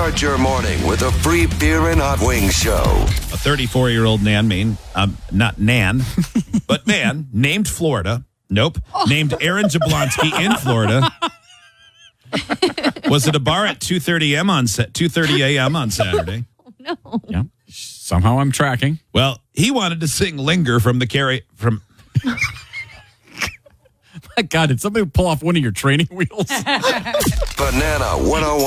Start your morning with a free beer and hot wings show. A 34-year-old not Nan, but man, named Florida. Nope. Named Aaron Jablonski in Florida. Was at a bar at 2:30 a.m. on Saturday. Oh, no. Yeah. Somehow I'm tracking. Well, he wanted to sing "Linger" from the My God, did somebody pull off one of your training wheels? Banana 101.